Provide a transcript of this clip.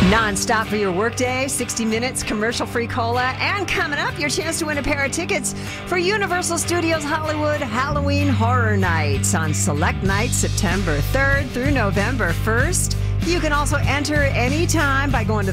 Non-stop for your workday, 60 minutes, commercial-free cola, and coming up, your chance to win a pair of tickets for Universal Studios Hollywood Halloween Horror Nights on select nights September 3rd through November 1st. You can also enter anytime by going to